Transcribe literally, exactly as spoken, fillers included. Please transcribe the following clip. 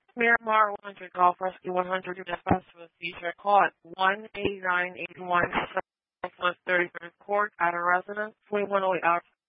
Miramar one hundred Golf Rescue one hundred dispatch to a seizure call at one eighty-nine eighty-one Southwest thirty-third Court at a residence, twenty-one oh eight hours